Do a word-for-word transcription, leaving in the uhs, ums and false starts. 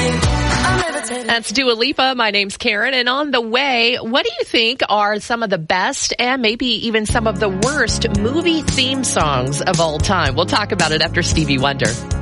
That's Dua Lipa. My name's Karen. And on the way, what do you think are some of the best and maybe even some of the worst movie theme songs of all time? We'll talk about it after Stevie Wonder.